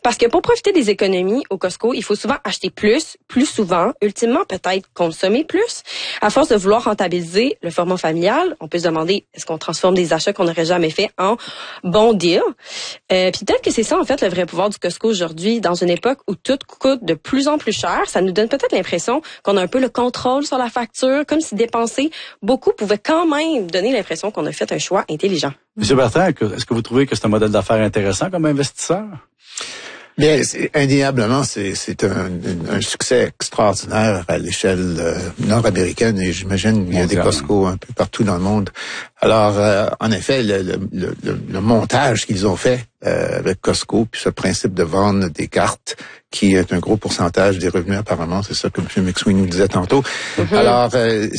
Parce que pour profiter des économies au Costco, il faut souvent acheter plus souvent, ultimement peut-être consommer plus. À force de vouloir rentabiliser le format familial, on peut se demander est-ce qu'on transforme des achats qu'on n'aurait jamais fait en bons deals. Puis peut-être que c'est ça en fait le vrai pouvoir du Costco aujourd'hui, dans une époque où tout coûte de plus en plus cher. Ça nous donne peut-être l'impression qu'on a un peu le contrôle sur la facture, comme si dépenser beaucoup pouvait quand même donner l'impression qu'on a fait un choix intelligent. Monsieur Bertrand, est-ce que vous trouvez que c'est un modèle d'affaires intéressant comme investisseur? Bien, indéniablement, c'est un succès extraordinaire à l'échelle nord-américaine et j'imagine qu'il y a des Costco un peu partout dans le monde. Alors, en effet, le montage qu'ils ont fait avec Costco, puis ce principe de vendre des cartes, qui est un gros pourcentage des revenus apparemment, c'est ça que M. McSween nous disait tantôt. Alors,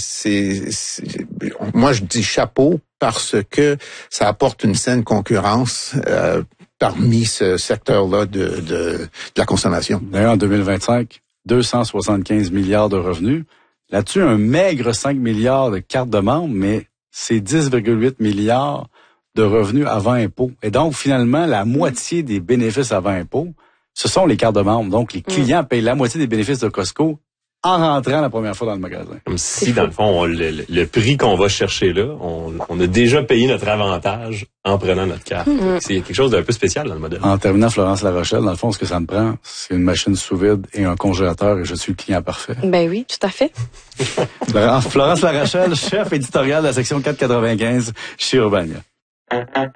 moi je dis chapeau parce que ça apporte une saine concurrence parmi ce secteur-là de la consommation. D'ailleurs, en 2025, 275 milliards de revenus. Là-dessus, un maigre 5 milliards de cartes de membres, mais c'est 10,8 milliards de revenus avant impôt. Et donc, finalement, la moitié des bénéfices avant impôt, ce sont les cartes de membres. Donc, les clients payent la moitié des bénéfices de Costco en rentrant la première fois dans le magasin. Comme si, dans le fond, le prix qu'on va chercher là, on a déjà payé notre avantage en prenant notre carte. C'est quelque chose d'un peu spécial dans le modèle. En terminant, Florence Larochelle, dans le fond, ce que ça me prend, c'est une machine sous vide et un congélateur et je suis le client parfait. Ben oui, tout à fait. Florence Larochelle, chef éditorial de la section 495 chez Urbania.